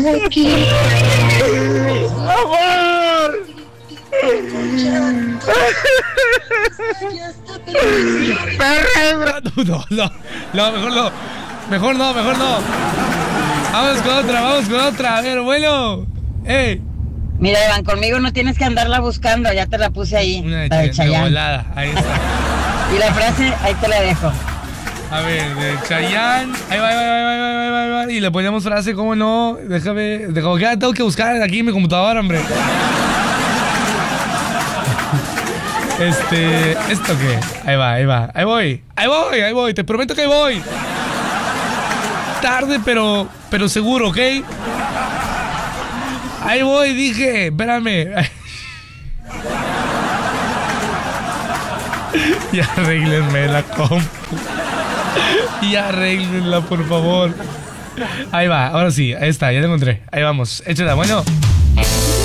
aquí. ¡Amor! ¡Perra! No, mejor no. Mejor no. Vamos con otra. A ver, bueno. ¡Ey! Mira, Iván, conmigo no tienes que andarla buscando, ya te la puse ahí. Una la de de Chayanne. volada, ahí está. Y la frase, ahí te la dejo. A ver, de Chayanne. Ahí va. Y le ponemos frase, ¿cómo no? Déjame. Ya tengo que buscar aquí en mi computadora, hombre. ¿Esto qué? Ahí va. Ahí voy. Te prometo que ahí voy. Tarde, pero seguro, ¿ok? Ahí voy, dije. Espérame. Y arréglenme la compu. Y arréglenla, por favor. Ahí va, ahora sí, ahí está, ya la encontré. Ahí vamos, échala, bueno.